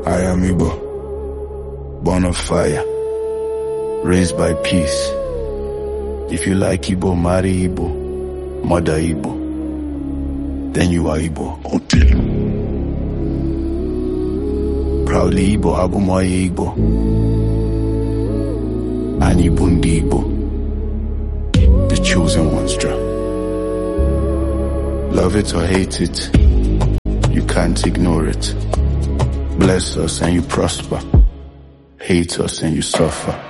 I am Igbo, born of fire, raised by peace. If you like Igbo, marry Igbo, mother Igbo, then you are Igbo. Until proudly Igbo, Abumoye Igbo, and Ibundi Igbo, the chosen ones, Jah. Love it or hate it, you can't ignore it. Bless us and you prosper, hate us and you suffer.